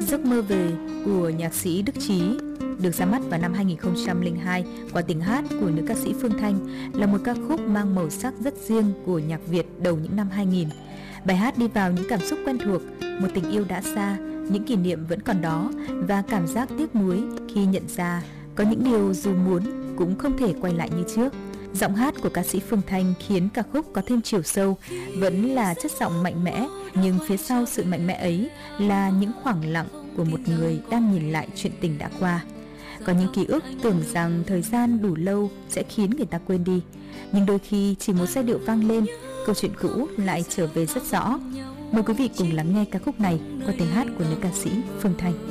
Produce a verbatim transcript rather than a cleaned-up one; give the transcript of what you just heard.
Giấc mơ về của nhạc sĩ Đức Chí được ra mắt vào năm hai nghìn không trăm lẻ hai qua tiếng hát của nữ ca sĩ Phương Thanh, là một ca khúc mang màu sắc rất riêng của nhạc Việt đầu những năm hai nghìn. Bài hát đi vào những cảm xúc quen thuộc, một tình yêu đã xa, những kỷ niệm vẫn còn đó và cảm giác tiếc nuối khi nhận ra có những điều dù muốn cũng không thể quay lại như trước. Giọng hát của ca sĩ Phương Thanh khiến ca khúc có thêm chiều sâu, vẫn là chất giọng mạnh mẽ, nhưng phía sau sự mạnh mẽ ấy là những khoảng lặng của một người đang nhìn lại chuyện tình đã qua. Có những ký ức tưởng rằng thời gian đủ lâu sẽ khiến người ta quên đi, nhưng đôi khi chỉ một giai điệu vang lên, câu chuyện cũ lại trở về rất rõ. Mời quý vị cùng lắng nghe ca khúc này qua tiếng hát của nữ ca sĩ Phương Thanh.